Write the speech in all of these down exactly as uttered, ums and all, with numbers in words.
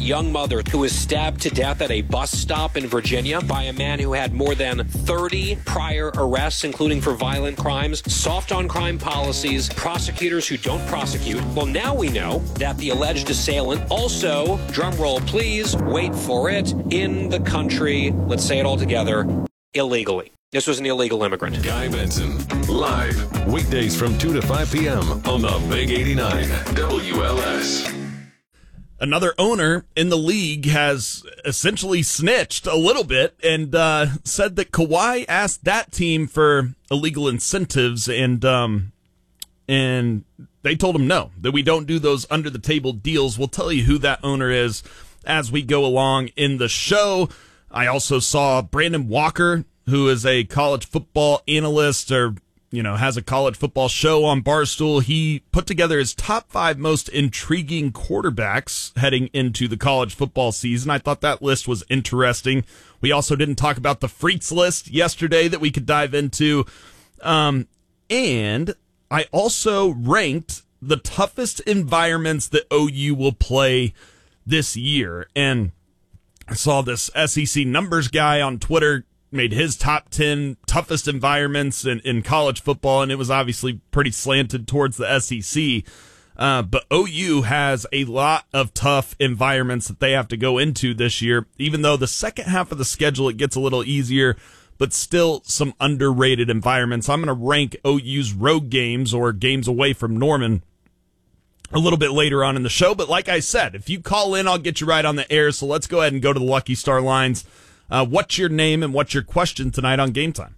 young mother who was stabbed to death at a bus stop in Virginia by a man who had more than thirty prior arrests, including for violent crimes, soft on crime policies, prosecutors who don't prosecute. Well, now we know that the alleged assailant also, drumroll please, wait for it, in the country, let's say it all together, illegally. This was an illegal immigrant. Guy Benson, live, weekdays from two to five p.m. on the Big eighty-nine W L S. Another owner in the league has essentially snitched a little bit and uh, said that Kawhi asked that team for illegal incentives, and um, and they told him no, that we don't do those under-the-table deals. We'll tell you who that owner is as we go along in the show. I also saw Brandon Walker, who is a college football analyst, or, you know, has a college football show on Barstool. He put together his top five most intriguing quarterbacks heading into the college football season. I thought that list was interesting. We also didn't talk about the freaks list yesterday that we could dive into. Um, and I also ranked the toughest environments that O U will play this year. And I saw this S E C numbers guy on Twitter made his top ten toughest environments in, in college football, and it was obviously pretty slanted towards the S E C. Uh, but O U has a lot of tough environments that they have to go into this year, even though the second half of the schedule, it gets a little easier, but still some underrated environments. I'm going to rank O U's road games, or games away from Norman, a little bit later on in the show. But like I said, if you call in, I'll get you right on the air. So let's go ahead and go to the Lucky Star lines. Uh, what's your name and what's your question tonight on Game Time?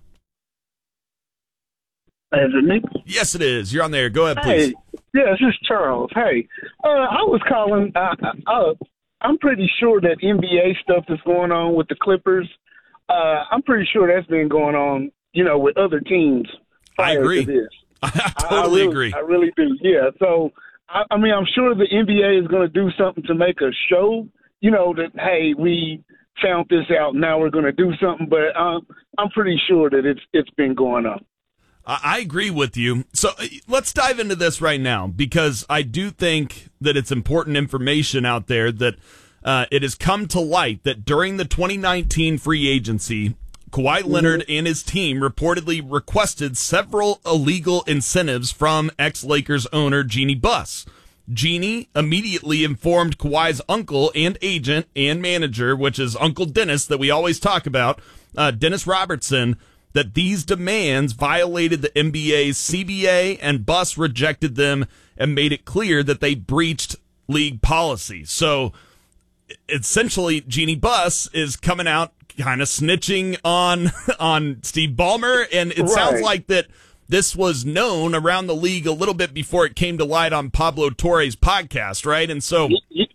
Is it me? Yes, it is. You're on there. Go ahead, please. Hey, yeah, this is Charles. Hey, uh, I was calling. Uh, uh, I'm pretty sure that N B A stuff that's going on with the Clippers, uh, I'm pretty sure that's been going on, you know, with other teams. I agree. To this. I totally I really, agree. I really do. Yeah. So, I, I mean, I'm sure the N B A is going to do something to make a show, you know, that, hey, we found this out, now we're going to do something, but um, I'm pretty sure that it's it's been going on. I agree with you. So let's dive into this right now, because I do think that it's important information out there that uh, it has come to light that during the twenty nineteen free agency, Kawhi Leonard mm-hmm. and his team reportedly requested several illegal incentives from ex-Lakers owner Jeanie Buss. Jeanie immediately informed Kawhi's uncle and agent and manager, which is Uncle Dennis that we always talk about, uh, Dennis Robertson, that these demands violated the N B A's C B A, and Buss rejected them and made it clear that they breached league policy. So essentially, Jeanie Buss is coming out kind of snitching on on Steve Ballmer, and it right. sounds like that this was known around the league a little bit before it came to light on Pablo Torre's podcast, right? And so,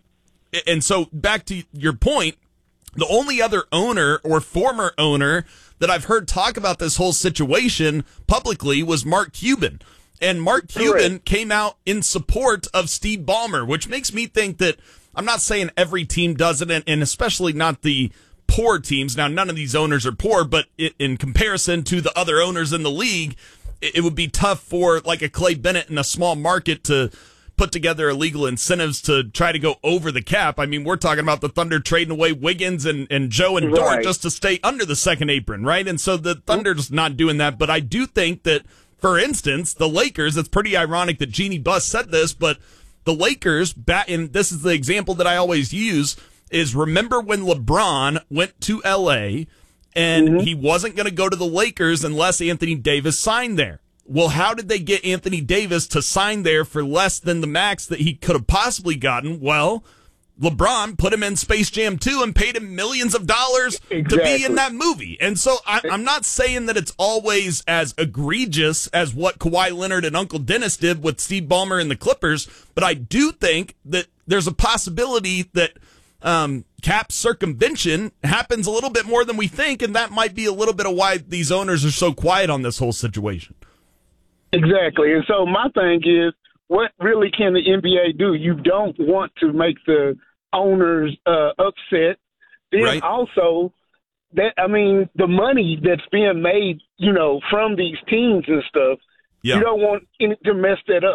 and so back to your point, the only other owner or former owner that I've heard talk about this whole situation publicly was Mark Cuban. And Mark Cuban right. came out in support of Steve Ballmer, which makes me think that, I'm not saying every team does it, and especially not the poor teams. Now, none of these owners are poor, but in comparison to the other owners in the league, it would be tough for like a Clay Bennett in a small market to put together illegal incentives to try to go over the cap. I mean, we're talking about the Thunder trading away Wiggins and, and Joe and Dort right. just to stay under the second apron, right? And so the Thunder's not doing that. But I do think that, for instance, the Lakers, it's pretty ironic that Jeanie Buss said this, but the Lakers, and this is the example that I always use, is remember when LeBron went to L A and mm-hmm. he wasn't going to go to the Lakers unless Anthony Davis signed there. Well, how did they get Anthony Davis to sign there for less than the max that he could have possibly gotten? Well, LeBron put him in Space Jam two and paid him millions of dollars exactly. to be in that movie. And so I, I'm not saying that it's always as egregious as what Kawhi Leonard and Uncle Dennis did with Steve Ballmer and the Clippers, but I do think that there's a possibility that Um, cap circumvention happens a little bit more than we think, and that might be a little bit of why these owners are so quiet on this whole situation. Exactly. And so my thing is, what really can the N B A do? You don't want to make the owners uh, upset. Then right. also, that I mean, the money that's being made, you know, from these teams and stuff, yeah. you don't want any, to mess that up.